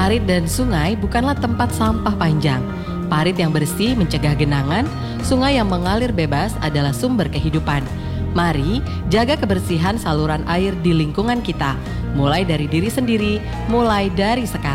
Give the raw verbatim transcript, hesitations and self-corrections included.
Parit dan sungai bukanlah tempat sampah panjang. Parit yang bersih mencegah genangan, sungai yang mengalir bebas adalah sumber kehidupan. Mari jaga kebersihan saluran air di lingkungan kita, mulai dari diri sendiri, mulai dari sekarang.